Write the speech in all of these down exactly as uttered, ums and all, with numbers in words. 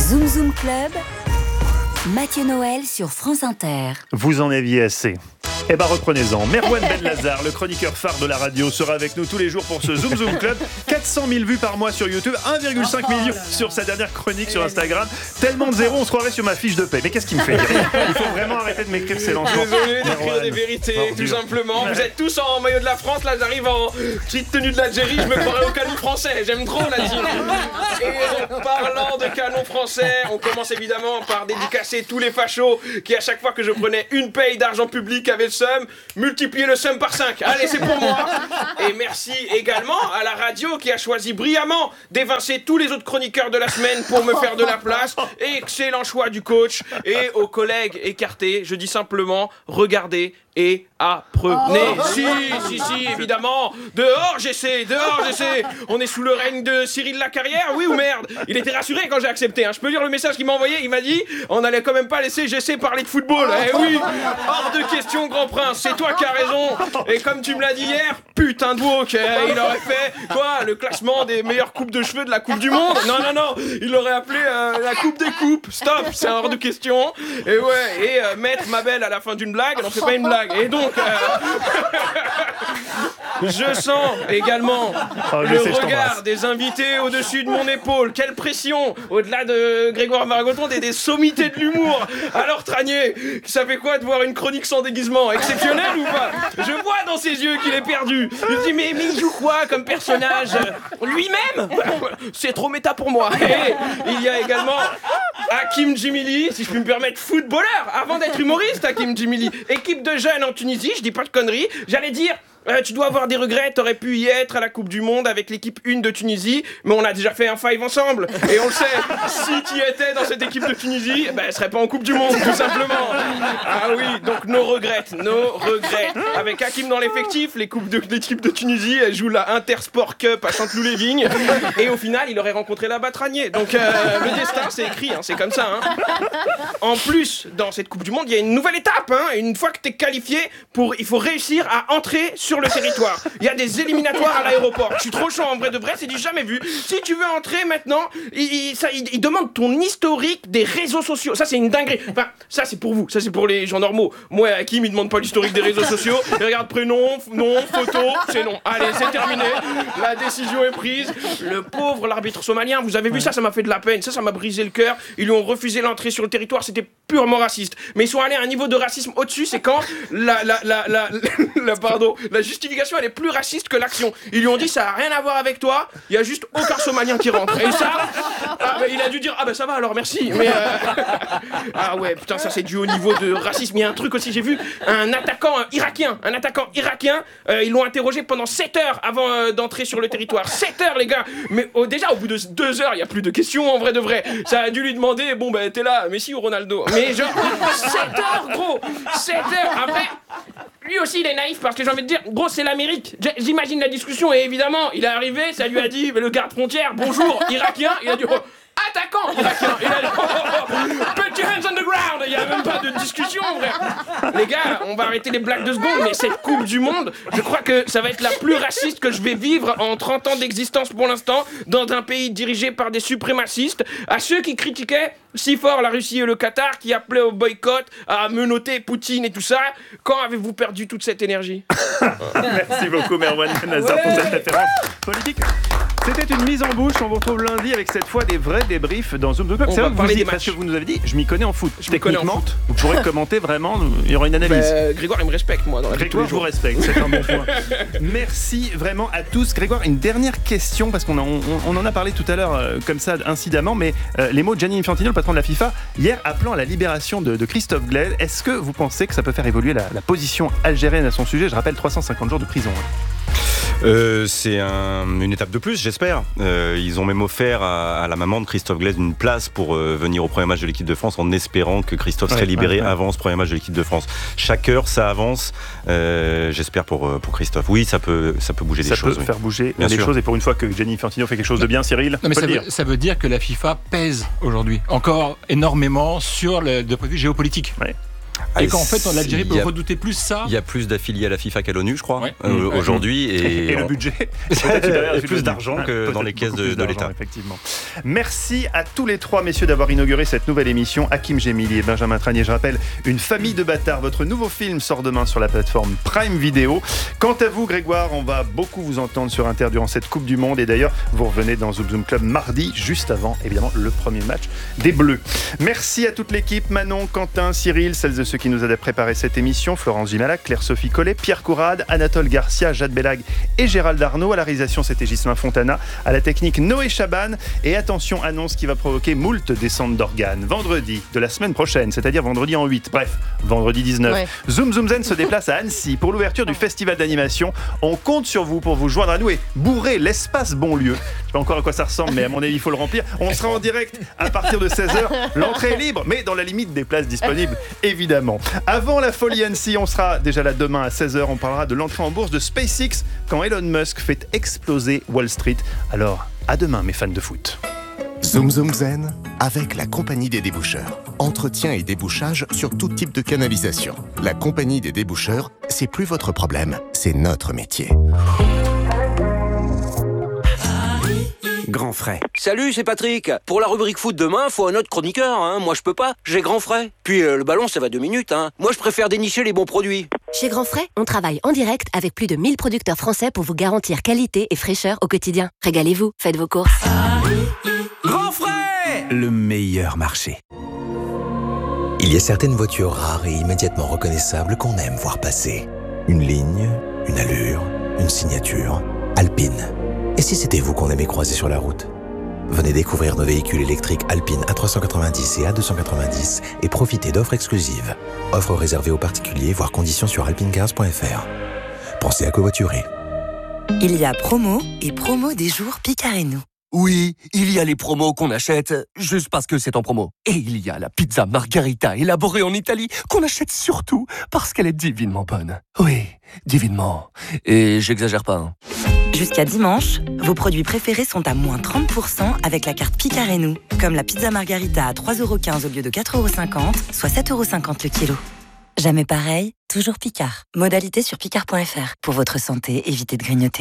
Zoom Zoom Club, Mathieu Noël sur France Inter. Vous en aviez assez. Eh ben reprenez-en. Merwan Benlazar, le chroniqueur phare de la radio, sera avec nous tous les jours pour ce Zoom Zoom Club. quatre cent mille vues par mois sur YouTube, un virgule cinq million sur sa dernière chronique sur Instagram. Tellement de zéros, on se croirait sur ma fiche de paie. Mais qu'est-ce qui me fait dire ? Il faut vraiment arrêter de m'écrire ces lancements. Désolé d'écrire des vérités, tout simplement. Vous êtes tous en maillot de la France, là j'arrive en petite tenue de l'Algérie, je me croirais au canon français. J'aime trop l'Algérie. Et en parlant de canon français, on commence évidemment par dédicacer tous les fachos qui, à chaque fois que je prenais une paye d'argent public, avaient le seum, multiplier le seum par cinq. Allez, c'est pour moi. Et merci également à la radio qui a choisi brillamment d'évincer tous les autres chroniqueurs de la semaine pour me faire de la place. Excellent choix du coach. Et aux collègues écartés, je dis simplement, regardez et apprenez. Oh. Si, si, si, évidemment. Dehors, j'essaie, dehors, j'essaie. On est sous le règne de Cyril Lacarrière, oui ou merde ? Il était rassuré quand j'ai accepté. Hein. Je peux lire le message qu'il m'a envoyé. Il m'a dit, on allait quand même pas laisser J'essaie parler de football. Eh oui, hors de question, grand prince. C'est toi qui as raison. Et comme tu me l'as dit hier, putain de woke. Eh, il aurait fait, quoi, le classement des meilleures coupes de cheveux de la Coupe du Monde ? Non, non, non. Il l'aurait appelé euh, la Coupe des coupes. Stop, c'est hors de question. Et ouais, et euh, mettre ma belle à la fin d'une blague, non, c'est pas une blague. Et donc, euh, je sens également oh, le regard des invités au-dessus de mon épaule. Quelle pression, au-delà de Grégoire Margoton, et des sommités de l'humour. Alors, Tranier, ça fait quoi de voir une chronique sans déguisement ? Exceptionnel ou pas ? Je vois dans ses yeux qu'il est perdu. Il me dit, mais, mais il joue quoi comme personnage ? Lui-même ? C'est trop méta pour moi. Et il y a également Hakim Djimili, si je puis me permettre, footballeur, avant d'être humoriste, Hakim Djimili. Équipe de jeunes en Tunisie, je dis pas de conneries, j'allais dire... Euh, tu dois avoir des regrets, t'aurais pu y être à la Coupe du Monde avec l'équipe un de Tunisie, mais on a déjà fait un five ensemble, et on le sait, si tu étais dans cette équipe de Tunisie, ben, elle serait pas en Coupe du Monde, tout simplement. Ah oui, donc nos regrets, nos regrets. Avec Hakim dans l'effectif, les coupes de l'équipe de Tunisie, elle joue la Intersport Cup à Chanteloup-les-Vignes, et au final, il aurait rencontré la Batranier. Donc euh, le destin, c'est écrit, hein, c'est comme ça. Hein. En plus, dans cette Coupe du Monde, il y a une nouvelle étape, hein, une fois que t'es qualifié, pour, il faut réussir à entrer sur le territoire. Il y a des éliminatoires à l'aéroport. Je suis trop chaud en vrai de vrai, c'est du jamais vu. Si tu veux entrer maintenant, il, il, ça, il, il demande ton historique des réseaux sociaux. Ça, c'est une dinguerie. Enfin, ça, c'est pour vous. Ça, c'est pour les gens normaux. Moi, Hakim, il demande pas l'historique des réseaux sociaux. Il regarde prénom, nom, photo, c'est non. Allez, c'est terminé. La décision est prise. Le pauvre, l'arbitre somalien, vous avez vu ça, ça m'a fait de la peine. Ça, ça m'a brisé le cœur. Ils lui ont refusé l'entrée sur le territoire. C'était purement raciste. Mais ils sont allés à un niveau de racisme au-dessus. C'est quand la, la, la, la, la, la pardon, la justification, elle est plus raciste que l'action. Ils lui ont dit, ça n'a rien à voir avec toi, il y a juste aucun somalien qui rentre. Et ça, ah, bah, il a dû dire, ah bah ça va alors, merci. Mais euh... ah ouais, putain, ça c'est du haut niveau de racisme. Il y a un truc aussi, j'ai vu, un attaquant un irakien, un attaquant irakien, euh, ils l'ont interrogé pendant sept heures avant euh, d'entrer sur le territoire. sept heures, les gars. Mais oh, déjà, au bout de deux heures, il n'y a plus de questions, en vrai de vrai. Ça a dû lui demander, bon bah t'es là, Messi ou Ronaldo. Mais genre, sept heures, gros, sept heures. Après, lui aussi, il est naïf parce que j'ai envie de dire, gros, c'est l'Amérique. J'imagine la discussion et évidemment, il est arrivé, ça lui a dit, le garde frontière, bonjour, irakien. Il a dit, oh, attaquant irakien. Il a dit, oh, oh, oh, put your hands on the ground. Il n'y a même pas de discussion, frère. Les gars, on va arrêter les blagues de secondes, mais cette Coupe du Monde, je crois que ça va être la plus raciste que je vais vivre en trente ans d'existence pour l'instant, dans un pays dirigé par des suprémacistes. À ceux qui critiquaient si fort la Russie et le Qatar, qui appelaient au boycott, à menotter Poutine et tout ça, quand avez-vous perdu toute cette énergie ? Merci beaucoup Merwan Benlazar ouais. pour cette référence politique. C'était une mise en bouche, on vous retrouve lundi avec cette fois des vrais débriefs dans Zoom Zoom Club. C'est vrai que vous, y, parce que vous nous avez dit, je m'y connais en foot. Je m'y connais en foot. Vous pourrez commenter vraiment, il y aura une analyse. Bah, Grégoire, il me respecte, moi, dans la Grégoire, je vous respecte, c'est un bon point. Merci vraiment à tous. Grégoire, une dernière question, parce qu'on en, on, on en a parlé tout à l'heure, euh, comme ça, incidemment, mais euh, les mots de Gianni Infantino, le patron de la FIFA, hier appelant à la libération de, de Christophe Glaise, est-ce que vous pensez que ça peut faire évoluer la, la position algérienne à son sujet ? Je rappelle, trois cent cinquante jours de prison. Hein. Euh, c'est un, une étape de plus, j'espère. Euh, ils ont même offert à, à la maman de Christophe Glaise une place pour euh, venir au premier match de l'équipe de France en espérant que Christophe serait ouais, libéré ouais, ouais. avant ce premier match de l'équipe de France. Chaque heure, ça avance. Euh, j'espère pour, pour Christophe. Oui, ça peut, ça peut bouger ça des choses. Ça peut oui. faire bouger Bien des sûr. choses. Et pour une fois que Gianni Infantino fait quelque chose de bien, Cyril, non, mais ça, dire. veut, ça veut dire que la FIFA pèse aujourd'hui encore énormément sur le, de point de vue géopolitique. Ouais. Et, et qu'en fait, l'Algérie peut a, redouter plus ça. Il y a plus d'affiliés à la FIFA qu'à l'ONU, je crois, ouais. euh, ouais. aujourd'hui. Et, et le budget et plus d'argent que dans les caisses de, de l'État. Effectivement. Merci à tous les trois, messieurs, d'avoir inauguré cette nouvelle émission. Hakim Gemili et Benjamin Tranier, je rappelle, Une famille de bâtards. Votre nouveau film sort demain sur la plateforme Prime Video. Quant à vous, Grégoire, on va beaucoup vous entendre sur Inter durant cette Coupe du Monde. Et d'ailleurs, vous revenez dans Zoom Zoom Club mardi, juste avant, évidemment, le premier match des Bleus. Merci à toute l'équipe, Manon, Quentin, Cyril, celles et ceux qui nous aident à préparer cette émission, Florence Gimalac, Claire-Sophie Collet, Pierre Courade, Anatole Garcia, Jade Bellag et Gérald Arnaud. À la réalisation, c'était Ghislain Fontana. À la technique, Noé Chaban. Et attention, annonce qui va provoquer moult descentes d'organes. Vendredi de la semaine prochaine, c'est-à-dire vendredi en huit, bref, vendredi dix-neuf, ouais. Zoom Zoom Zen se déplace à Annecy pour l'ouverture du festival d'animation. On compte sur vous pour vous joindre à nous et bourrer l'espace Bonlieu. Je ne sais pas encore à quoi ça ressemble, mais à mon avis, il faut le remplir. On sera en direct à partir de seize heures. L'entrée est libre, mais dans la limite des places disponibles, évidemment. Avant la folie Annecy, on sera déjà là demain à seize heures. On parlera de l'entrée en bourse de SpaceX quand Elon Musk fait exploser Wall Street. Alors, à demain, mes fans de foot. Zoom Zoom Zen avec la Compagnie des déboucheurs. Entretien et débouchage sur tout type de canalisation. La Compagnie des déboucheurs, c'est plus votre problème, c'est notre métier. Grand frais. Salut, c'est Patrick. Pour la rubrique foot demain, faut un autre chroniqueur. Hein. Moi, je peux pas. J'ai Grand frais. Puis euh, le ballon, ça va deux minutes. Hein. Moi, je préfère dénicher les bons produits. Chez Grand Frais, on travaille en direct avec plus de mille producteurs français pour vous garantir qualité et fraîcheur au quotidien. Régalez-vous, faites vos courses. Grand Frais, le meilleur marché. Il y a certaines voitures rares et immédiatement reconnaissables qu'on aime voir passer. Une ligne, une allure, une signature. Alpine. Et si c'était vous qu'on aimait croiser sur la route ? Venez découvrir nos véhicules électriques Alpine A trois cent quatre-vingt-dix et A deux cent quatre-vingt-dix et profitez d'offres exclusives. Offres réservées aux particuliers, voire conditions sur alpinecars point f r. Pensez à covoiturer. Il y a promo et promo des jours Picareno. Oui, il y a les promos qu'on achète juste parce que c'est en promo. Et il y a la pizza margarita élaborée en Italie qu'on achète surtout parce qu'elle est divinement bonne. Oui, divinement. Et j'exagère pas. Hein. Jusqu'à dimanche, vos produits préférés sont à moins trente pour cent avec la carte Picareno. Comme la pizza margarita à trois euros quinze au lieu de quatre euros cinquante, soit sept euros cinquante le kilo. Jamais pareil, toujours Picard. Modalité sur picard point f r. Pour votre santé, évitez de grignoter.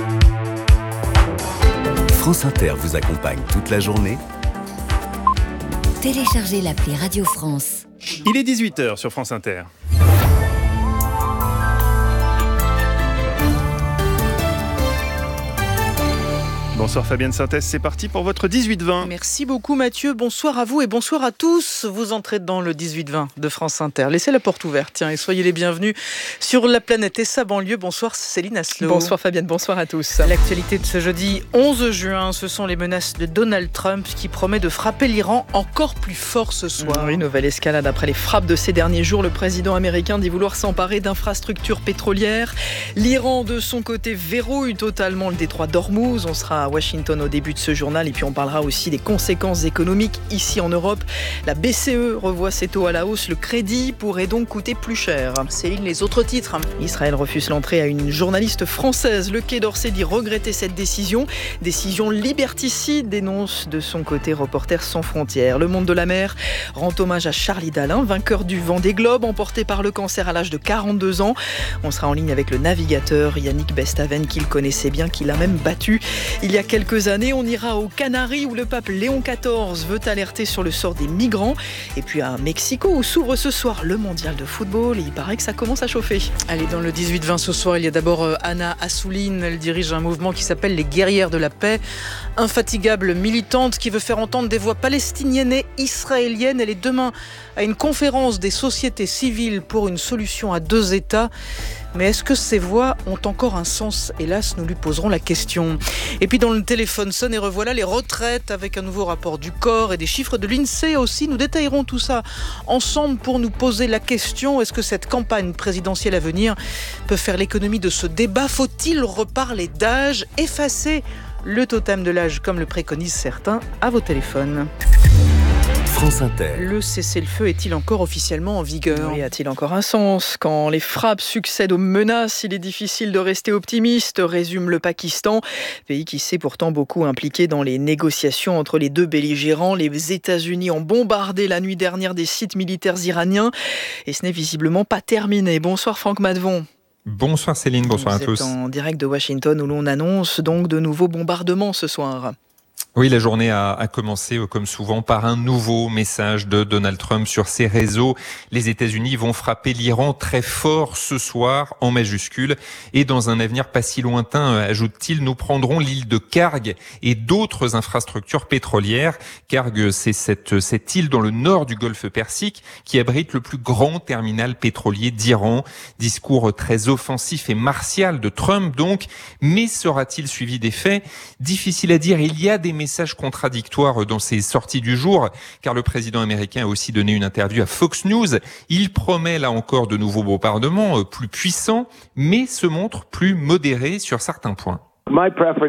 France Inter vous accompagne toute la journée. Téléchargez l'appli Radio France. Il est dix-huit heures sur France Inter. Bonsoir Fabienne Synthèse, c'est parti pour votre dix-huit vingt. Merci beaucoup Mathieu, bonsoir à vous et bonsoir à tous. Vous entrez dans le dix-huit vingt de France Inter. Laissez la porte ouverte, tiens, et soyez les bienvenus sur la planète et sa banlieue. Bonsoir Céline Aslo. Bonsoir Fabienne, bonsoir à tous. L'actualité de ce jeudi onze juin, ce sont les menaces de Donald Trump qui promet de frapper l'Iran encore plus fort ce soir. Une nouvelle escalade après les frappes de ces derniers jours. Le président américain dit vouloir s'emparer d'infrastructures pétrolières. L'Iran, de son côté, verrouille totalement le détroit d'Ormuz. On sera à Washington au début de ce journal et puis on parlera aussi des conséquences économiques ici en Europe. La B C E revoit ses taux à la hausse. Le crédit pourrait donc coûter plus cher. Céline, les autres titres. Israël refuse l'entrée à une journaliste française. Le Quai d'Orsay dit regretter cette décision. Décision liberticide, dénonce de son côté Reporters sans frontières. Le monde de la mer rend hommage à Charlie Dalin, vainqueur du Vendée Globe, emporté par le cancer à l'âge de quarante-deux ans. On sera en ligne avec le navigateur Yannick Bestaven, qu'il connaissait bien, qu'il a même battu il y a quelques années. On ira aux Canaries où le pape Léon quatorze veut alerter sur le sort des migrants. Et puis à Mexico où s'ouvre ce soir le mondial de football et il paraît que ça commence à chauffer. Allez, dans le dix-huit vingt ce soir, il y a d'abord Anna Assouline. Elle dirige un mouvement qui s'appelle les Guerrières de la Paix. Infatigable militante qui veut faire entendre des voix palestiniennes et israéliennes. Elle est demain à une conférence des sociétés civiles pour une solution à deux États. Mais est-ce que ces voix ont encore un sens ? Hélas, nous lui poserons la question. Et puis dans le téléphone sonne et revoilà les retraites avec un nouveau rapport du corps et des chiffres de l'INSEE aussi. Nous détaillerons tout ça ensemble pour nous poser la question. Est-ce que cette campagne présidentielle à venir peut faire l'économie de ce débat ? Faut-il reparler d'âge ? Effacer le totem de l'âge comme le préconisent certains à vos téléphones. France Inter. Le cessez-le-feu est-il encore officiellement en vigueur ? Oui, a-t-il encore un sens ? Quand les frappes succèdent aux menaces, il est difficile de rester optimiste, résume le Pakistan, pays qui s'est pourtant beaucoup impliqué dans les négociations entre les deux belligérants. Les États-Unis ont bombardé la nuit dernière des sites militaires iraniens et ce n'est visiblement pas terminé. Bonsoir Franck Madvon. Bonsoir Céline, bonsoir Vous à tous. Vous êtes en direct de Washington où l'on annonce donc de nouveaux bombardements ce soir. Oui, la journée a, a commencé, comme souvent, par un nouveau message de Donald Trump sur ses réseaux. Les États-Unis vont frapper l'Iran très fort ce soir, en majuscule. Et dans un avenir pas si lointain, ajoute-t-il, nous prendrons l'île de Karg et d'autres infrastructures pétrolières. Karg, c'est cette, cette île dans le nord du golfe Persique qui abrite le plus grand terminal pétrolier d'Iran. Discours très offensif et martial de Trump, donc. Mais sera-t-il suivi des faits ? Difficile à dire. Il y a des messages contradictoires dans ses sorties du jour, car le président américain a aussi donné une interview à Fox News. Il promet là encore de nouveaux bombardements plus puissants, mais se montre plus modéré sur certains points. Ma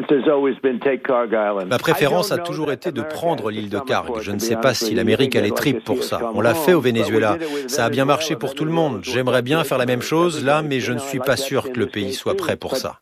préférence a toujours été de prendre l'île de Karg. Je ne sais pas si l'Amérique a les tripes pour ça. On l'a fait au Venezuela. Ça a bien marché pour tout le monde. J'aimerais bien faire la même chose là, mais je ne suis pas sûr que le pays soit prêt pour ça.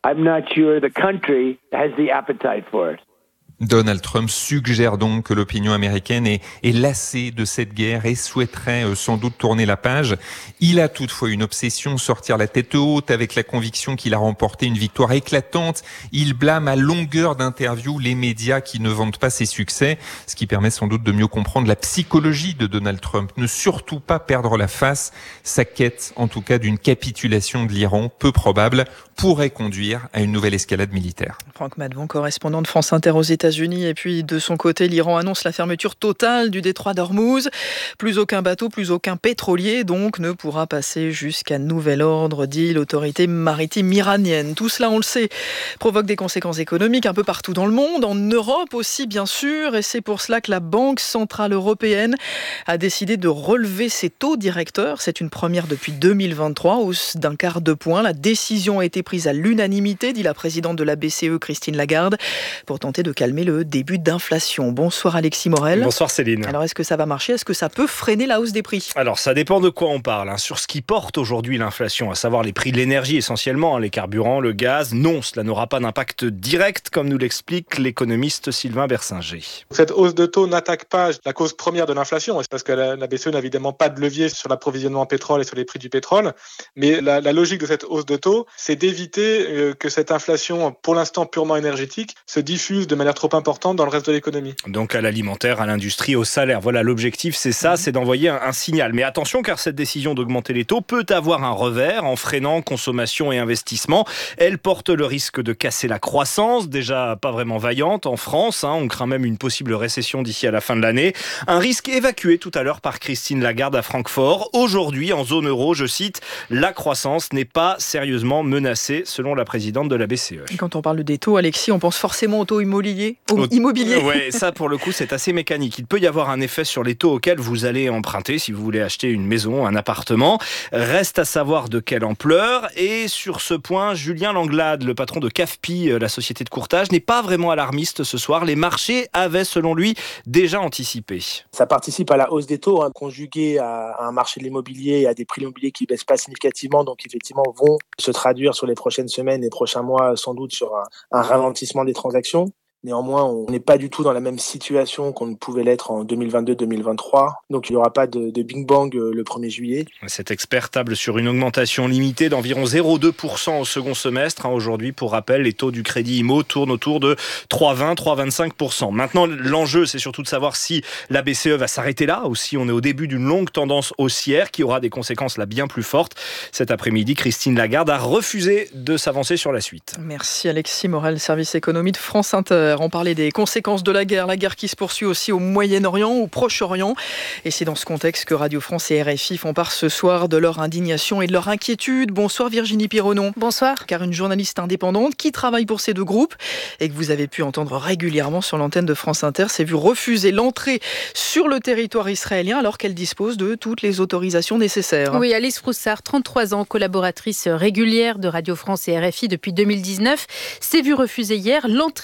Donald Trump suggère donc que l'opinion américaine est, est lassée de cette guerre et souhaiterait euh, sans doute tourner la page. Il a toutefois une obsession, sortir la tête haute avec la conviction qu'il a remporté une victoire éclatante. Il blâme à longueur d'interviews les médias qui ne vantent pas ses succès, ce qui permet sans doute de mieux comprendre la psychologie de Donald Trump. Ne surtout pas perdre la face. Sa quête, en tout cas, d'une capitulation de l'Iran, peu probable, pourrait conduire à une nouvelle escalade militaire. Franck Madvon, correspondant de France Inter aux États-Unis. Et puis, de son côté, l'Iran annonce la fermeture totale du détroit d'Ormuz. Plus aucun bateau, plus aucun pétrolier, donc, ne pourra passer jusqu'à nouvel ordre, dit l'autorité maritime iranienne. Tout cela, on le sait, provoque des conséquences économiques un peu partout dans le monde, en Europe aussi, bien sûr. Et c'est pour cela que la Banque centrale européenne a décidé de relever ses taux directeurs. C'est une première depuis deux mille vingt-trois, hausse d'un quart de point. La décision a été prise à l'unanimité, dit la présidente de la B C E, Christine Lagarde, pour tenter de calmer le début d'inflation. Bonsoir Alexis Morel. Bonsoir Céline. Alors est-ce que ça va marcher ? Est-ce que ça peut freiner la hausse des prix ? Alors ça dépend de quoi on parle. Hein. Sur ce qui porte aujourd'hui l'inflation, à savoir les prix de l'énergie essentiellement, hein, les carburants, le gaz, non, cela n'aura pas d'impact direct, comme nous l'explique l'économiste Sylvain Bersinger. Cette hausse de taux n'attaque pas la cause première de l'inflation, parce que la, la B C E n'a évidemment pas de levier sur l'approvisionnement en pétrole et sur les prix du pétrole, mais la, la logique de cette hausse de taux, c'est d'éviter euh, que cette inflation, pour l'instant purement énergétique, se diffuse de manière trop importante dans le reste de l'économie. Donc à l'alimentaire, à l'industrie, au salaire. Voilà, l'objectif c'est ça, c'est d'envoyer un, un signal. Mais attention, car cette décision d'augmenter les taux peut avoir un revers en freinant consommation et investissement. Elle porte le risque de casser la croissance, déjà pas vraiment vaillante en France. Hein, on craint même une possible récession d'ici à la fin de l'année. Un risque évacué tout à l'heure par Christine Lagarde à Francfort. Aujourd'hui, en zone euro, je cite, la croissance n'est pas sérieusement menacée, selon la présidente de la B C E. Et quand on parle des taux, Alexis, on pense forcément au taux immobilier. Au immobilier. Ouais, ça pour le coup c'est assez mécanique. Il peut y avoir un effet sur les taux auxquels vous allez emprunter si vous voulez acheter une maison, un appartement. Reste à savoir de quelle ampleur. Et sur ce point, Julien Langlade, le patron de C A F P I, la société de courtage, n'est pas vraiment alarmiste ce soir. Les marchés avaient selon lui déjà anticipé. Ça participe à la hausse des taux, hein, conjugué à un marché de l'immobilier et à des prix de l'immobilier qui ne baissent pas significativement, donc effectivement vont se traduire sur les prochaines semaines et prochains mois sans doute sur un, un ralentissement des transactions. Néanmoins, on n'est pas du tout dans la même situation qu'on ne pouvait l'être en deux mille vingt-deux deux mille vingt-trois. Donc, il n'y aura pas de, de Big Bang le premier juillet. Cet expert table sur une augmentation limitée d'environ zéro virgule deux pour cent au second semestre. Aujourd'hui, pour rappel, les taux du crédit immo tournent autour de trois virgule vingt, trois virgule vingt-cinq pour cent. Maintenant, l'enjeu, c'est surtout de savoir si la B C E va s'arrêter là ou si on est au début d'une longue tendance haussière qui aura des conséquences là bien plus fortes. Cet après-midi, Christine Lagarde a refusé de s'avancer sur la suite. Merci Alexis Morel, service économie de France Inter. On parlait des conséquences de la guerre, la guerre qui se poursuit aussi au Moyen-Orient, au Proche-Orient. Et c'est dans ce contexte que Radio France et R F I font part ce soir de leur indignation et de leur inquiétude. Bonsoir Virginie Pironon. Bonsoir. Car une journaliste indépendante qui travaille pour ces deux groupes et que vous avez pu entendre régulièrement sur l'antenne de France Inter s'est vue refuser l'entrée sur le territoire israélien alors qu'elle dispose de toutes les autorisations nécessaires. Oui, Alice Froussard, trente-trois ans, collaboratrice régulière de Radio France et R F I depuis deux mille dix-neuf, s'est vue refuser hier l'entrée sur le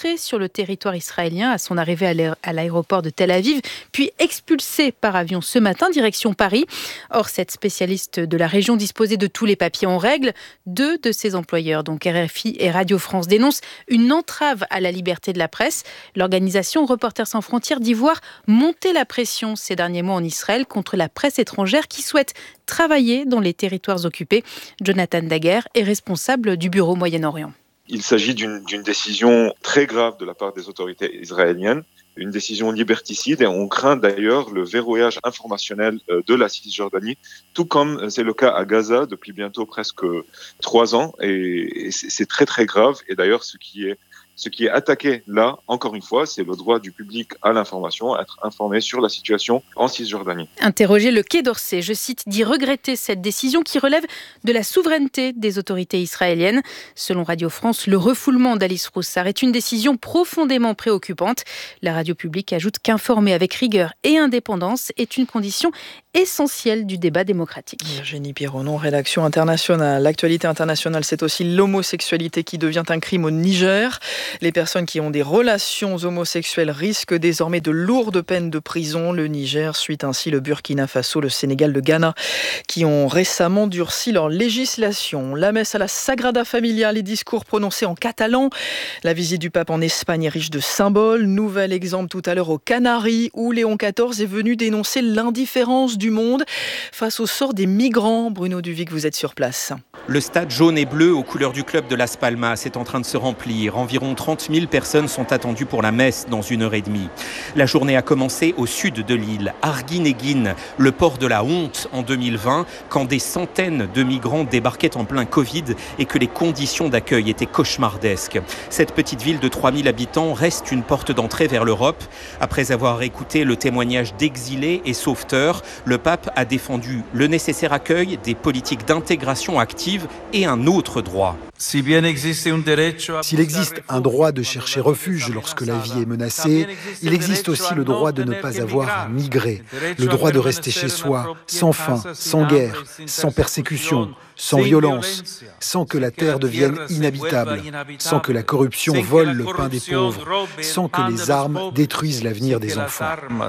territoire israélien à son arrivée à l'aéroport de Tel Aviv, puis expulsé par avion ce matin, direction Paris. Or, cette spécialiste de la région disposait de tous les papiers en règle. Deux de ses employeurs, donc R F I et Radio France, dénoncent une entrave à la liberté de la presse. L'organisation Reporters sans frontières dit voir monter la pression ces derniers mois en Israël contre la presse étrangère qui souhaite travailler dans les territoires occupés. Jonathan Daguerre est responsable du bureau Moyen-Orient. Il s'agit d'une, d'une décision très grave de la part des autorités israéliennes, une décision liberticide, et on craint d'ailleurs le verrouillage informationnel de la Cisjordanie, tout comme c'est le cas à Gaza depuis bientôt presque trois ans, et c'est très très grave. Et d'ailleurs, ce qui est Ce qui est attaqué là, encore une fois, c'est le droit du public à l'information, à être informé sur la situation en Cisjordanie. Interrogé, le Quai d'Orsay, je cite, dit regretter cette décision qui relève de la souveraineté des autorités israéliennes. Selon Radio France, le refoulement d'Alice Roussard est une décision profondément préoccupante. La radio publique ajoute qu'informer avec rigueur et indépendance est une condition essentielle du débat démocratique. Virginie Pironon, rédaction internationale. L'actualité internationale, c'est aussi l'homosexualité qui devient un crime au Niger. Les personnes qui ont des relations homosexuelles risquent désormais de lourdes peines de prison. Le Niger suit ainsi le Burkina Faso, le Sénégal, le Ghana, qui ont récemment durci leur législation. La messe à la Sagrada Familia, les discours prononcés en catalan. La visite du pape en Espagne est riche de symboles. Nouvel exemple tout à l'heure aux Canaries, où Léon quatorze est venu dénoncer l'indifférence du monde face au sort des migrants. Bruno Duvic, vous êtes sur place. Le stade jaune et bleu aux couleurs du club de Las Palmas est en train de se remplir. Environ trente mille personnes sont attendues pour la messe dans une heure et demie. La journée a commencé au sud de l'île, Arguineguín, le port de la honte en deux mille vingt, quand des centaines de migrants débarquaient en plein Covid et que les conditions d'accueil étaient cauchemardesques. Cette petite ville de trois mille habitants reste une porte d'entrée vers l'Europe. Après avoir écouté le témoignage d'exilés et sauveteurs, le pape a défendu le nécessaire accueil, des politiques d'intégration active et un autre droit. S'il existe un droit de chercher refuge lorsque la vie est menacée, il existe aussi le droit de ne pas avoir à migrer, le droit de rester chez soi, sans faim, sans guerre, sans persécution, sans violence, sans que la terre devienne inhabitable, sans que la corruption vole le pain des pauvres, sans que les armes détruisent l'avenir des enfants.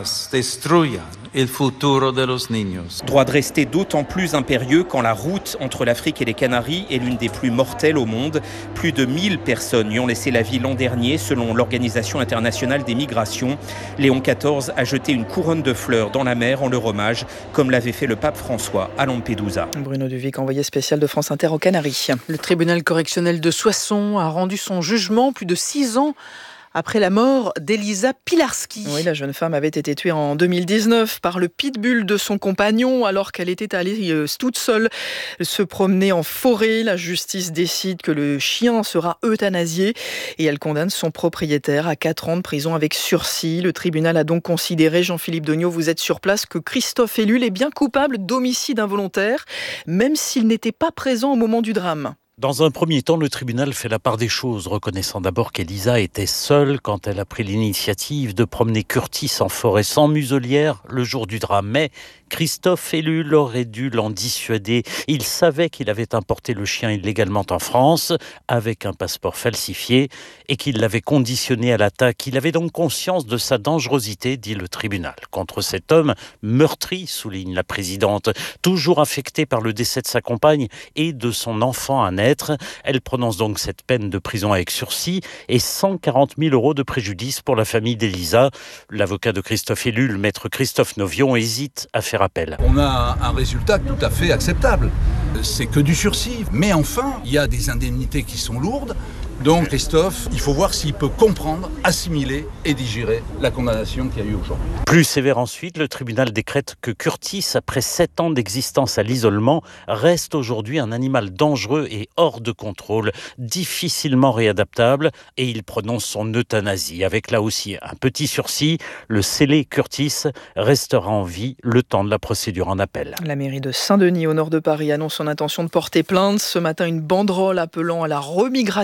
Droit de rester d'autant plus impérieux quand la route entre l'Afrique et les Canaries est l'une des plus mortelles au monde. Plus de mille personnes y ont laissé la vie l'an dernier, selon l'Organisation internationale des migrations. Léon quatorze a jeté une couronne de fleurs dans la mer en leur hommage, comme l'avait fait le pape François à Lampedusa. Bruno Duvic, envoyé spécial de France Inter aux Canaries. Le tribunal correctionnel de Soissons a rendu son jugement plus de six ans après la mort d'Elisa Pilarski. Oui, la jeune femme avait été tuée en deux mille dix-neuf par le pitbull de son compagnon alors qu'elle était allée euh, toute seule se promener en forêt. La justice décide que le chien sera euthanasié et elle condamne son propriétaire à quatre ans de prison avec sursis. Le tribunal a donc considéré, Jean-Philippe Dognaud, vous êtes sur place, que Christophe Ellul est bien coupable d'homicide involontaire, même s'il n'était pas présent au moment du drame. Dans un premier temps, le tribunal fait la part des choses, reconnaissant d'abord qu'Elisa était seule quand elle a pris l'initiative de promener Curtis en forêt sans muselière le jour du drame. Mais Christophe Ellul aurait dû l'en dissuader. Il savait qu'il avait importé le chien illégalement en France avec un passeport falsifié et qu'il l'avait conditionné à l'attaque. Il avait donc conscience de sa dangerosité, dit le tribunal. Contre cet homme meurtri, souligne la présidente, toujours affecté par le décès de sa compagne et de son enfant à naître. Elle prononce donc cette peine de prison avec sursis et cent quarante mille euros de préjudice pour la famille d'Elisa. L'avocat de Christophe Ellul, maître Christophe Novion, hésite à faire appel. On a un résultat tout à fait acceptable. C'est que du sursis. Mais enfin, il y a des indemnités qui sont lourdes. Donc Christophe, il faut voir s'il peut comprendre, assimiler et digérer la condamnation qu'il y a eu aujourd'hui. Plus sévère ensuite, le tribunal décrète que Curtis, après sept ans d'existence à l'isolement, reste aujourd'hui un animal dangereux et hors de contrôle, difficilement réadaptable, et il prononce son euthanasie. Avec là aussi un petit sursis, le scellé Curtis restera en vie le temps de la procédure en appel. La mairie de Saint-Denis, au nord de Paris, annonce son intention de porter plainte. Ce matin, une banderole appelant à la remigration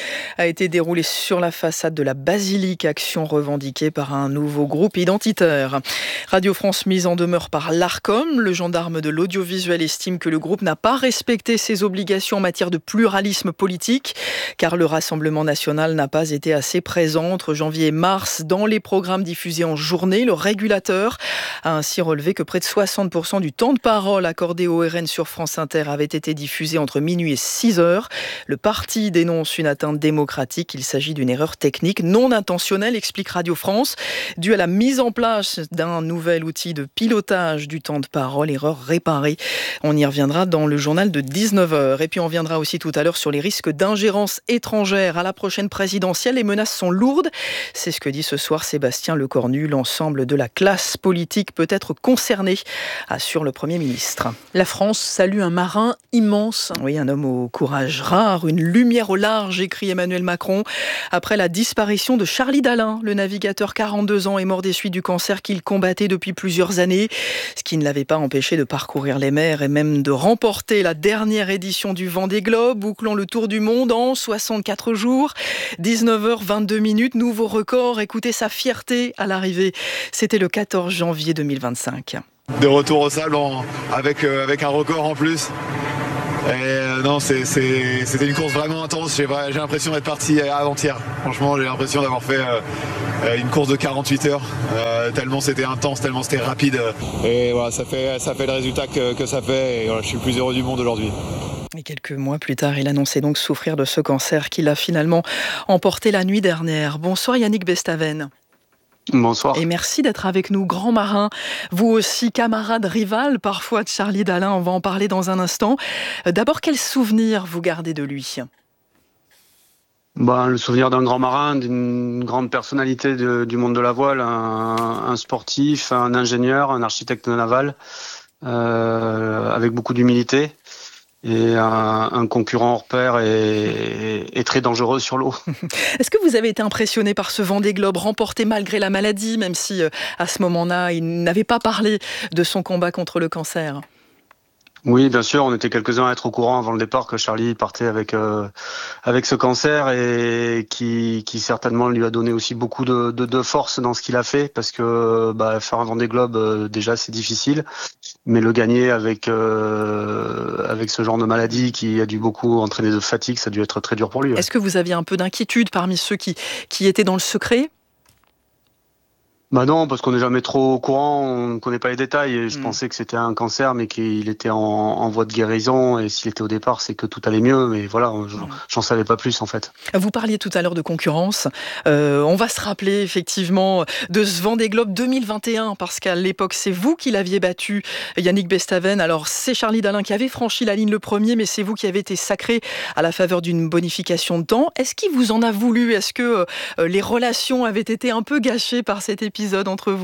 a été déroulé sur la façade de la basilique, action revendiquée par un nouveau groupe identitaire. Radio France mise en demeure par l'Arcom. Le gendarme de l'audiovisuel estime que le groupe n'a pas respecté ses obligations en matière de pluralisme politique, car le Rassemblement national n'a pas été assez présent entre janvier et mars dans les programmes diffusés en journée. Le régulateur a ainsi relevé que près de soixante pour cent du temps de parole accordé au R N sur France Inter avait été diffusé entre minuit et six heures. Le parti dénonce une atteinte démocratique. Il s'agit d'une erreur technique non intentionnelle, explique Radio France, due à la mise en place d'un nouvel outil de pilotage du temps de parole, erreur réparée. On y reviendra dans le journal de dix-neuf heures. Et puis on viendra aussi tout à l'heure sur les risques d'ingérence étrangère à la prochaine présidentielle. Les menaces sont lourdes. C'est ce que dit ce soir Sébastien Lecornu. L'ensemble de la classe politique peut être concernée, assure le Premier ministre. La France salue un marin immense. Oui, un homme au courage rare, une lumière au large, écrit Emmanuel Macron. Après la disparition de Charlie Dalin, le navigateur quarante-deux ans est mort des suites du cancer qu'il combattait depuis plusieurs années, ce qui ne l'avait pas empêché de parcourir les mers et même de remporter la dernière édition du Vendée Globe, bouclant le tour du monde en soixante-quatre jours. dix-neuf heures vingt-deux minutes, nouveau record. Écoutez sa fierté à l'arrivée. C'était le quatorze janvier deux mille vingt-cinq. De retour au sable en, avec, euh, avec un record en plus. Et euh, non, c'est, c'est, c'était une course vraiment intense. J'ai, j'ai l'impression d'être parti avant-hier. Franchement, j'ai l'impression d'avoir fait euh, une course de quarante-huit heures. Euh, tellement c'était intense, tellement c'était rapide. Et voilà, ça fait, ça fait le résultat que, que ça fait. Et voilà, je suis le plus heureux du monde aujourd'hui. Et quelques mois plus tard, il annonçait donc souffrir de ce cancer qu'il a finalement emporté la nuit dernière. Bonsoir Yannick Bestaven. Bonsoir. Et merci d'être avec nous, grand marin. Vous aussi, camarade rival parfois de Charlie Dalin, on va en parler dans un instant. D'abord, quel souvenir vous gardez de lui ? Ben, le souvenir d'un grand marin, d'une grande personnalité de, du monde de la voile, un, un sportif, un ingénieur, un architecte naval, euh, avec beaucoup d'humilité. Et un, un concurrent hors pair et, et très dangereux sur l'eau. Est-ce que vous avez été impressionné par ce Vendée Globe remporté malgré la maladie, même si à ce moment-là, il n'avait pas parlé de son combat contre le cancer ? Oui, bien sûr, on était quelques-uns à être au courant avant le départ que Charlie partait avec euh, avec ce cancer et qui qui certainement lui a donné aussi beaucoup de de, de force dans ce qu'il a fait parce que bah, faire un Vendée Globe euh, déjà c'est difficile, mais le gagner avec euh, avec ce genre de maladie qui a dû beaucoup entraîner de fatigue, ça a dû être très dur pour lui. Ouais. Est-ce que vous aviez un peu d'inquiétude parmi ceux qui qui étaient dans le secret ? Bah non, parce qu'on n'est jamais trop au courant, on ne connaît pas les détails. Et je mmh. pensais que c'était un cancer, mais qu'il était en, en voie de guérison. Et s'il était au départ, c'est que tout allait mieux. Mais voilà, je, mmh. j'en savais pas plus en fait. Vous parliez tout à l'heure de concurrence. Euh, on va se rappeler effectivement de ce Vendée Globe deux mille vingt et un, parce qu'à l'époque, c'est vous qui l'aviez battu, Yannick Bestaven. Alors c'est Charlie Dalin qui avait franchi la ligne le premier, mais c'est vous qui avez été sacré à la faveur d'une bonification de temps. Est-ce qu'il vous en a voulu ? Est-ce que euh, les relations avaient été un peu gâchées par cet épisode entre vous ?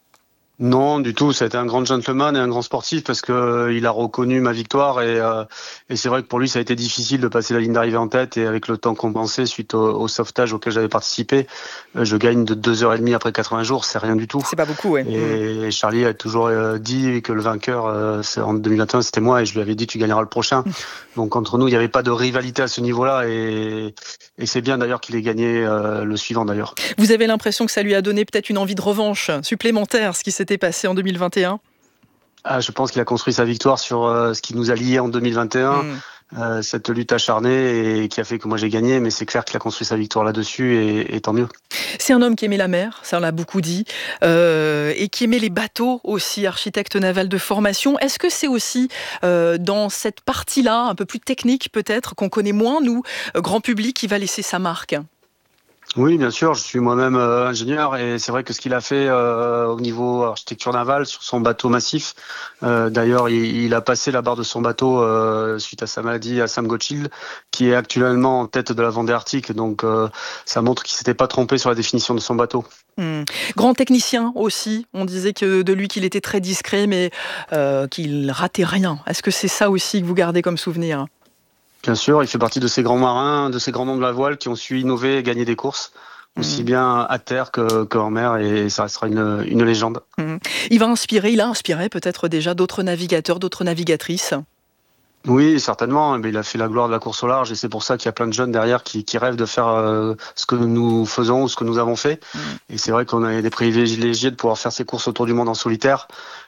Non, du tout. Ça a été un grand gentleman et un grand sportif parce que euh, il a reconnu ma victoire et, euh, et c'est vrai que pour lui ça a été difficile de passer la ligne d'arrivée en tête et avec le temps compensé suite au, au sauvetage auquel j'avais participé, euh, je gagne de deux heures trente après quatre-vingts jours, c'est rien du tout. C'est pas beaucoup, ouais. Et, et Charlie a toujours euh, dit que le vainqueur euh, c'est, en deux mille vingt et un c'était moi et je lui avais dit tu gagneras le prochain. Donc entre nous il n'y avait pas de rivalité à ce niveau-là et, et c'est bien d'ailleurs qu'il ait gagné euh, le suivant d'ailleurs. Vous avez l'impression que ça lui a donné peut-être une envie de revanche supplémentaire, ce qui s'était passé en deux mille vingt et un ? Ah, je pense qu'il a construit sa victoire sur euh, ce qui nous a liés en deux mille vingt et un, mmh. euh, cette lutte acharnée et qui a fait que moi j'ai gagné, mais c'est clair qu'il a construit sa victoire là-dessus et, et tant mieux. C'est un homme qui aimait la mer, ça on l'a beaucoup dit, euh, et qui aimait les bateaux aussi, architecte naval de formation. Est-ce que c'est aussi euh, dans cette partie-là, un peu plus technique peut-être, qu'on connaît moins, nous, euh, grand public, qui va laisser sa marque ? Oui, bien sûr, je suis moi-même euh, ingénieur et c'est vrai que ce qu'il a fait euh, au niveau architecture navale sur son bateau massif, euh, d'ailleurs il, il a passé la barre de son bateau euh, suite à sa maladie à Sam Gotchild, qui est actuellement en tête de la Vendée Arctique, donc euh, ça montre qu'il s'était pas trompé sur la définition de son bateau. Mmh. Grand technicien aussi, on disait que de lui qu'il était très discret mais euh, qu'il ratait rien. Est-ce que c'est ça aussi que vous gardez comme souvenir ? Bien sûr, il fait partie de ces grands marins, de ces grands noms de la voile qui ont su innover et gagner des courses, aussi mmh. bien à terre que, que en mer, et ça restera une, une légende. Mmh. Il va inspirer, il a inspiré peut-être déjà d'autres navigateurs, d'autres navigatrices. Oui, certainement. Mais il a fait la gloire de la course au large et c'est pour ça qu'il y a plein de jeunes derrière qui, qui rêvent de faire euh, ce que nous faisons ou ce que nous avons fait. Mmh. Et c'est vrai qu'on a des privilégiés de pouvoir faire ces courses autour du monde en solitaire.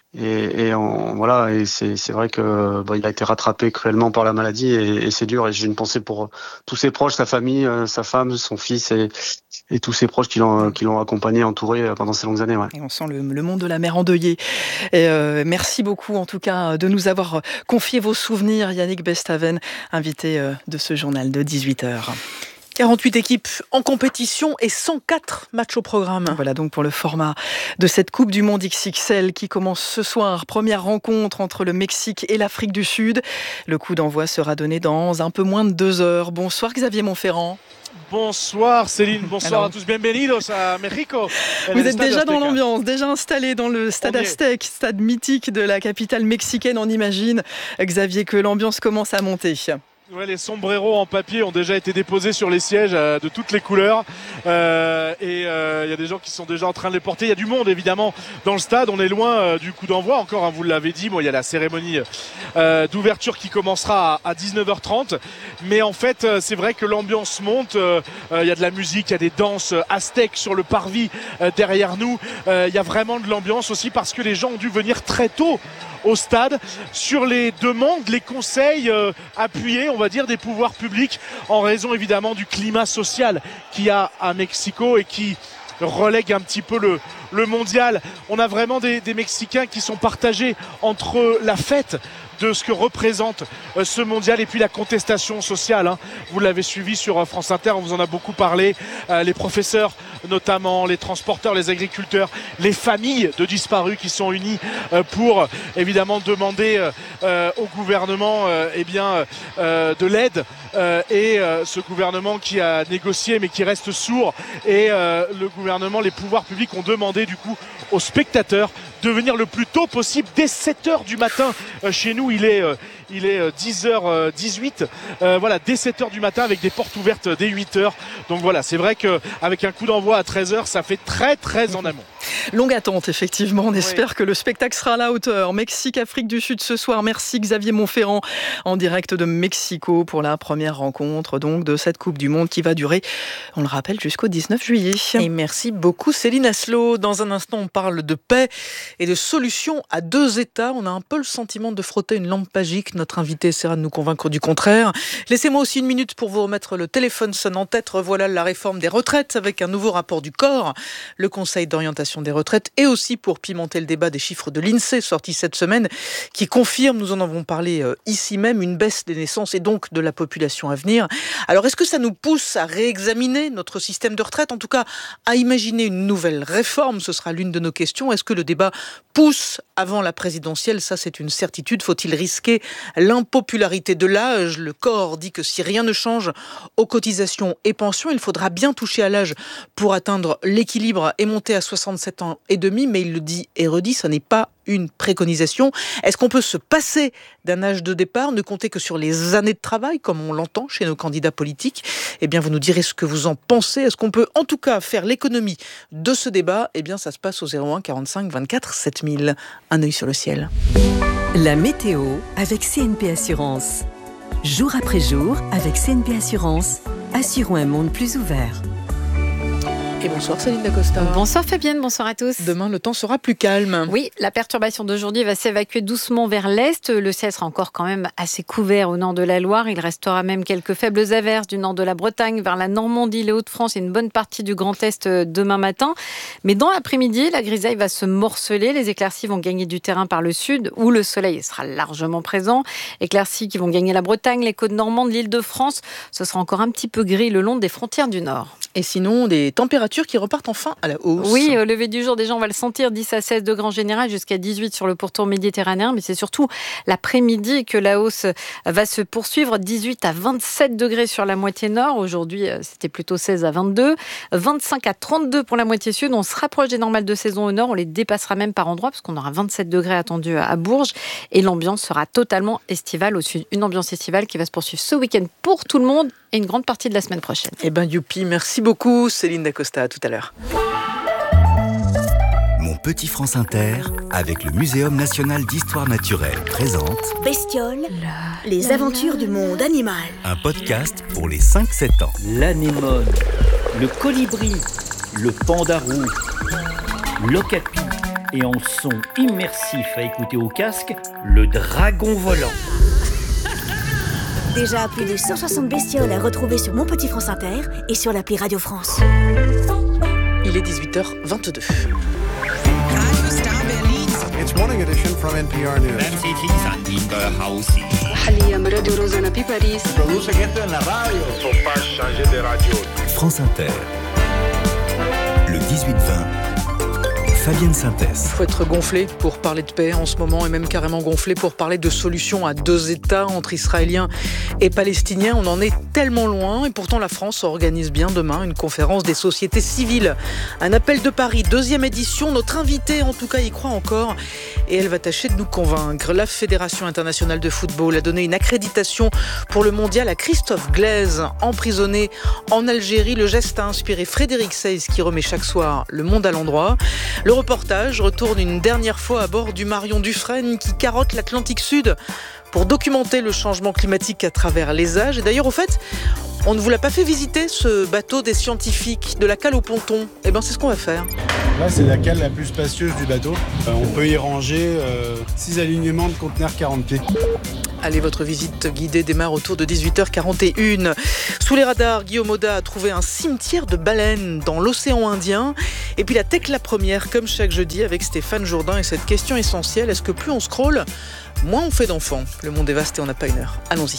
Et, et on, voilà, et c'est, c'est vrai que bon, il a été rattrapé cruellement par la maladie et, et c'est dur. Et j'ai une pensée pour tous ses proches, sa famille, euh, sa femme, son fils et, et tous ses proches qui l'ont, qui l'ont accompagné, entouré pendant ces longues années. Ouais. Et on sent le, le monde de la mère endeuillée. Et euh, merci beaucoup en tout cas de nous avoir confié vos souvenirs, Yannick Bestaven, invité euh, de ce journal de dix-huit heures. quarante-huit équipes en compétition et cent quatre matchs au programme. Voilà donc pour le format de cette Coupe du Monde X X L qui commence ce soir. Première rencontre entre le Mexique et l'Afrique du Sud. Le coup d'envoi sera donné dans un peu moins de deux heures. Bonsoir Xavier Montferrand. Bonsoir Céline, bonsoir Alors, à tous, bienvenidos à Mexico. Vous êtes déjà dans l'ambiance, déjà installé dans le stade Aztec, stade mythique de la capitale mexicaine, on imagine, Xavier, que l'ambiance commence à monter. Ouais, les sombreros en papier ont déjà été déposés sur les sièges euh, de toutes les couleurs euh, et il euh, y a des gens qui sont déjà en train de les porter. Il y a du monde évidemment dans le stade, on est loin euh, du coup d'envoi encore, hein, vous l'avez dit, bon, il y a la cérémonie euh, d'ouverture qui commencera à, à dix-neuf heures trente, mais en fait euh, c'est vrai que l'ambiance monte, il euh, euh, y a de la musique, il y a des danses aztèques sur le parvis euh, derrière nous, il euh, y a vraiment de l'ambiance aussi parce que les gens ont dû venir très tôt au stade sur les demandes, les conseils euh, appuyés, on va dire, des pouvoirs publics en raison évidemment du climat social qu'il y a à Mexico et qui relègue un petit peu le, le mondial. On a vraiment des, des Mexicains qui sont partagés entre la fête de ce que représente euh, ce mondial et puis la contestation sociale, hein. Vous l'avez suivi sur euh, France Inter, on vous en a beaucoup parlé, euh, les professeurs notamment, les transporteurs, les agriculteurs, les familles de disparus qui sont unis euh, pour évidemment demander euh, euh, au gouvernement euh, eh bien, euh, de l'aide euh, et euh, ce gouvernement qui a négocié mais qui reste sourd et euh, le gouvernement, les pouvoirs publics ont demandé du coup aux spectateurs de venir le plus tôt possible dès sept heures du matin. Euh, chez nous, il est, euh, il est dix heures dix-huit. Euh, voilà, dès sept heures du matin avec des portes ouvertes dès huit heures. Donc voilà, c'est vrai qu'avec un coup d'envoi à treize heures, ça fait très très en amont. Longue attente, effectivement. On espère oui. que le spectacle sera à la hauteur. Mexique, Afrique du Sud ce soir. Merci Xavier Montferrand en direct de Mexico pour la première rencontre donc de cette Coupe du Monde qui va durer, on le rappelle, jusqu'au dix-neuf juillet. Et merci beaucoup Céline Aslo. Dans un instant, on parle de paix et de solutions à deux États. On a un peu le sentiment de frotter une lampe magique. Notre invité essaiera de nous convaincre du contraire. Laissez-moi aussi une minute pour vous remettre le téléphone sonne en tête. Revoilà la réforme des retraites avec un nouveau rapport du corps. Le Conseil d'orientation des retraites et aussi pour pimenter le débat des chiffres de l'INSEE sortis cette semaine qui confirme, nous en avons parlé euh, ici même, une baisse des naissances et donc de la population à venir. Alors est-ce que ça nous pousse à réexaminer notre système de retraite, en tout cas à imaginer une nouvelle réforme? Ce sera l'une de nos questions. Est-ce que le débat pousse avant la présidentielle? Ça c'est une certitude. Faut-il risquer l'impopularité de l'âge? Le corps dit que si rien ne change aux cotisations et pensions, il faudra bien toucher à l'âge pour atteindre l'équilibre et monter à soixante-sept ans et demi, mais il le dit et redit, ça n'est pas une préconisation. Est-ce qu'on peut se passer d'un âge de départ, ne compter que sur les années de travail, comme on l'entend chez nos candidats politiques? Eh bien, vous nous direz ce que vous en pensez. Est-ce qu'on peut en tout cas faire l'économie de ce débat? Eh bien, ça se passe au zéro un quarante-cinq vingt-quatre sept mille. Un œil sur le ciel. La météo avec C N P Assurance. Jour après jour, avec C N P Assurance, assurons un monde plus ouvert. Et bonsoir Céline Dacosta. Bonsoir Fabienne, bonsoir à tous. Demain, le temps sera plus calme. Oui, la perturbation d'aujourd'hui va s'évacuer doucement vers l'est. Le ciel sera encore quand même assez couvert au nord de la Loire. Il restera même quelques faibles averses du nord de la Bretagne vers la Normandie, les Hauts-de-France et une bonne partie du Grand Est demain matin. Mais dans l'après-midi, la grisaille va se morceler. Les éclaircies vont gagner du terrain par le sud où le soleil sera largement présent. Éclaircies qui vont gagner la Bretagne, les côtes normandes, l'Île-de-France. Ce sera encore un petit peu gris le long des frontières du nord. Et sinon, des températures qui repartent enfin à la hausse. Oui, au lever du jour, déjà, on va le sentir, dix à seize degrés en général, jusqu'à dix-huit sur le pourtour méditerranéen. Mais c'est surtout l'après-midi que la hausse va se poursuivre. dix-huit à vingt-sept degrés sur la moitié nord. Aujourd'hui, c'était plutôt seize à vingt-deux. vingt-cinq à trente-deux pour la moitié sud. On se rapproche des normales de saison au nord. On les dépassera même par endroits, parce qu'on aura vingt-sept degrés attendus à Bourges. Et l'ambiance sera totalement estivale au sud. Une ambiance estivale qui va se poursuivre ce week-end pour tout le monde et une grande partie de la semaine prochaine. Eh ben, youpi, merci beaucoup Céline Dacosta. À tout à l'heure. Mon Petit France Inter, avec le Muséum national d'histoire naturelle, présente Bestioles, les aventures du monde animal. Un podcast pour les cinq sept ans. L'anémone, le colibri, le pandarou, l'okapi et en son immersif à écouter au casque, le dragon volant. Déjà plus de cent soixante bestioles à retrouver sur Mon Petit France Inter et sur l'appli Radio France. Il est dix-huit heures vingt-deux. It's morning edition from N P R News. Produce gente en la radio. Faut pas changer de radio. France Inter. Le dix-huit vingt. Fabienne Synthèse. Il faut être gonflé pour parler de paix en ce moment et même carrément gonflé pour parler de solution à deux États entre Israéliens et Palestiniens. On en est tellement loin et pourtant la France organise bien demain une conférence des sociétés civiles. Un appel de Paris, deuxième édition. Notre invitée en tout cas y croit encore et elle va tâcher de nous convaincre. La Fédération internationale de football a donné une accréditation pour le mondial à Christophe Glaise, emprisonné en Algérie. Le geste a inspiré Frédéric Seyss qui remet chaque soir le monde à l'endroit. Le reportage retourne une dernière fois à bord du Marion Dufresne qui carotte l'Atlantique Sud pour documenter le changement climatique à travers les âges. Et d'ailleurs, au fait, on ne vous l'a pas fait visiter, ce bateau des scientifiques, de la cale au ponton. Eh bien, c'est ce qu'on va faire. Là, c'est la cale la plus spacieuse du bateau. Euh, on peut y ranger six euh, alignements de conteneurs quarante pieds. Allez, votre visite guidée démarre autour de dix-huit heures quarante et une. Sous les radars, Guillaume Auda a trouvé un cimetière de baleines dans l'océan Indien. Et puis la tech la première, comme chaque jeudi, avec Stéphane Jourdain. Et cette question essentielle, est-ce que plus on scrolle, moins on fait d'enfants? Le monde est vaste et on n'a pas une heure. Allons-y.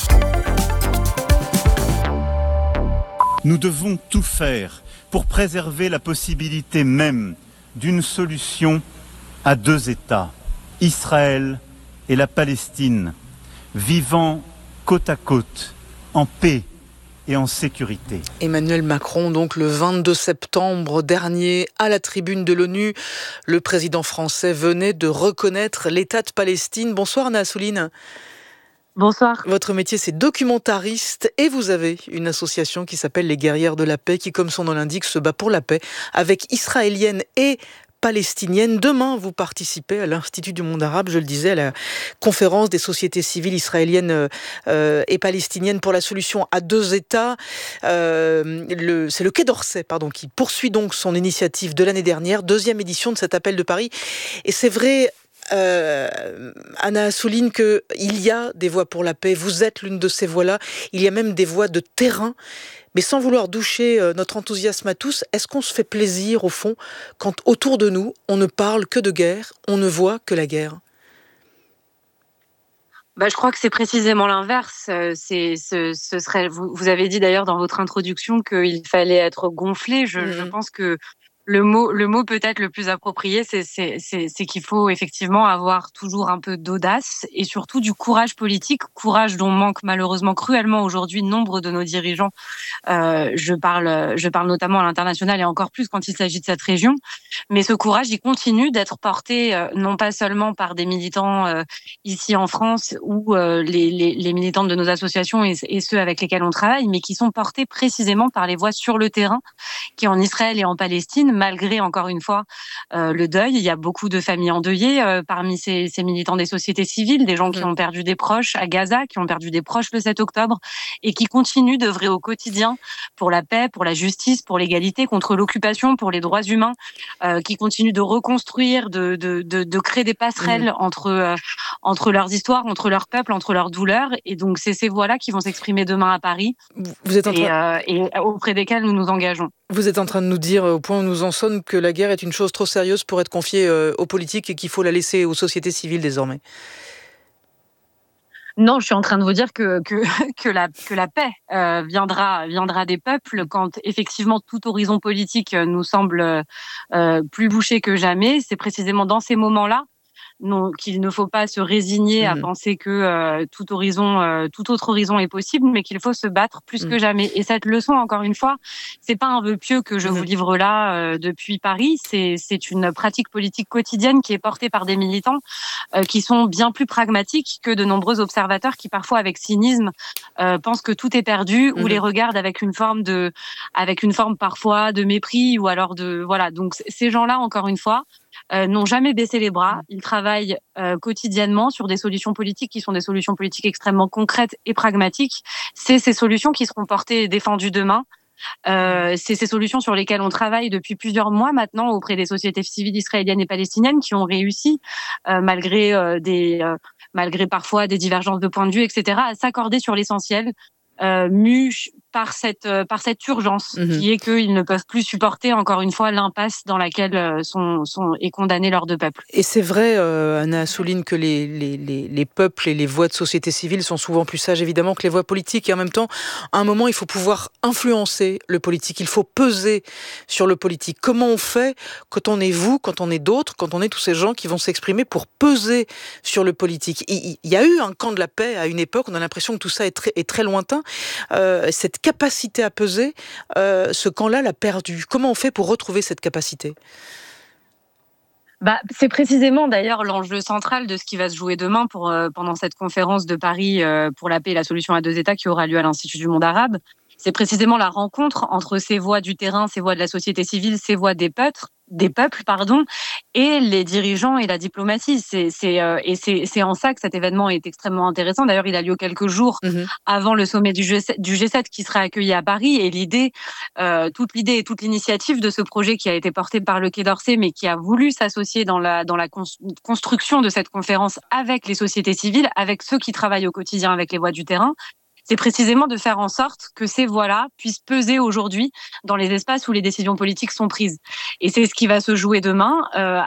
Nous devons tout faire pour préserver la possibilité même d'une solution à deux États, Israël et la Palestine, vivant côte à côte, en paix et en sécurité. Emmanuel Macron, donc le vingt-deux septembre dernier, à la tribune de l'ONU, le président français venait de reconnaître l'État de Palestine. Bonsoir Anna Assouline. Bonsoir. Votre métier, c'est documentariste et vous avez une association qui s'appelle les Guerrières de la Paix qui, comme son nom l'indique, se bat pour la paix avec israéliennes et palestiniennes. Demain, vous participez à l'Institut du monde arabe, je le disais, à la conférence des sociétés civiles israéliennes euh, et palestiniennes pour la solution à deux États. Euh, le, c'est le Quai d'Orsay, pardon, qui poursuit donc son initiative de l'année dernière, deuxième édition de cet appel de Paris. Et c'est vrai, Euh, Anna souligne qu'il y a des voix pour la paix, vous êtes l'une de ces voix-là, il y a même des voix de terrain, mais sans vouloir doucher euh, notre enthousiasme à tous, est-ce qu'on se fait plaisir au fond quand autour de nous on ne parle que de guerre, on ne voit que la guerre? Bah, je crois que c'est précisément l'inverse. C'est, ce, ce serait, vous, vous avez dit d'ailleurs dans votre introduction qu'il fallait être gonflé. Je, mmh. je pense que Le mot, le mot peut-être le plus approprié, c'est, c'est, c'est, c'est qu'il faut effectivement avoir toujours un peu d'audace et surtout du courage politique, courage dont manque malheureusement cruellement aujourd'hui nombre de nos dirigeants. Euh, je parle, je parle notamment à l'international et encore plus quand il s'agit de cette région. Mais ce courage, il continue d'être porté euh, non pas seulement par des militants euh, ici en France ou euh, les, les, les militants de nos associations et, et ceux avec lesquels on travaille, mais qui sont portés précisément par les voix sur le terrain, qui en Israël et en Palestine, malgré, encore une fois, euh, le deuil. Il y a beaucoup de familles endeuillées euh, parmi ces, ces militants des sociétés civiles, des gens qui ont perdu des proches à Gaza, qui ont perdu des proches le sept octobre et qui continuent d'œuvrer au quotidien pour la paix, pour la justice, pour l'égalité, contre l'occupation, pour les droits humains, euh, qui continuent de reconstruire, de, de, de, de créer des passerelles mmh. entre, euh, entre leurs histoires, entre leurs peuples, entre leurs douleurs. Et donc, c'est ces voix-là qui vont s'exprimer demain à Paris. Vous êtes en train... et, euh, et auprès desquelles nous nous engageons. Vous êtes en train de nous dire, au point où nous en sommes, que la guerre est une chose trop sérieuse pour être confiée euh, aux politiques et qu'il faut la laisser aux sociétés civiles désormais. Non, je suis en train de vous dire que que que la que la paix euh, viendra viendra des peuples quand effectivement tout horizon politique nous semble euh, plus bouché que jamais. C'est précisément dans ces moments-là non, qu'il ne faut pas se résigner mmh. à penser que euh, tout horizon, euh, tout autre horizon est possible, mais qu'il faut se battre plus mmh. que jamais. Et cette leçon, encore une fois, c'est pas un vœu pieux que je mmh. vous livre là euh, depuis Paris. C'est c'est une pratique politique quotidienne qui est portée par des militants euh, qui sont bien plus pragmatiques que de nombreux observateurs qui parfois, avec cynisme, euh, pensent que tout est perdu mmh. ou les regardent avec une forme de, avec une forme parfois de mépris ou alors de voilà. Donc ces gens-là, encore une fois. euh, n'ont jamais baissé les bras. Ils travaillent euh, quotidiennement sur des solutions politiques qui sont des solutions politiques extrêmement concrètes et pragmatiques. C'est ces solutions qui seront portées et défendues demain. Euh, c'est ces solutions sur lesquelles on travaille depuis plusieurs mois maintenant auprès des sociétés civiles israéliennes et palestiniennes qui ont réussi, euh, malgré euh, des, euh, malgré parfois des divergences de points de vue, et cetera, à s'accorder sur l'essentiel. Euh, mus par cette euh, par cette urgence mmh. qui est qu'ils ne peuvent plus supporter encore une fois l'impasse dans laquelle euh, sont sont est condamné leurs deux peuples. Et c'est vrai, euh, Anna souligne que les, les les les peuples et les voix de société civile sont souvent plus sages évidemment que les voix politiques, et en même temps, à un moment, il faut pouvoir influencer le politique, il faut peser sur le politique. Comment on fait quand on est vous, quand on est d'autres, quand on est tous ces gens qui vont s'exprimer pour peser sur le politique? Il, il y a eu un camp de la paix à une époque, on a l'impression que tout ça est très est très lointain. Euh, cette capacité à peser, euh, ce camp-là l'a perdu. Comment on fait pour retrouver cette capacité ? Bah, c'est précisément d'ailleurs l'enjeu central de ce qui va se jouer demain pour, euh, pendant cette conférence de Paris euh, pour la paix et la solution à deux États qui aura lieu à l'Institut du monde arabe. C'est précisément la rencontre entre ces voix du terrain, ces voix de la société civile, ces voix des peuples, des peuples, pardon, et les dirigeants et la diplomatie. C'est, c'est, euh, et c'est, c'est en ça que cet événement est extrêmement intéressant. D'ailleurs, il a lieu quelques jours mmh. avant le sommet du G sept, du G sept qui sera accueilli à Paris. Et l'idée, euh, toute l'idée et toute l'initiative de ce projet qui a été porté par le Quai d'Orsay, mais qui a voulu s'associer dans la, dans la construction de cette conférence avec les sociétés civiles, avec ceux qui travaillent au quotidien avec les voix du terrain, c'est précisément de faire en sorte que ces voix-là puissent peser aujourd'hui dans les espaces où les décisions politiques sont prises. Et c'est ce qui va se jouer demain, euh,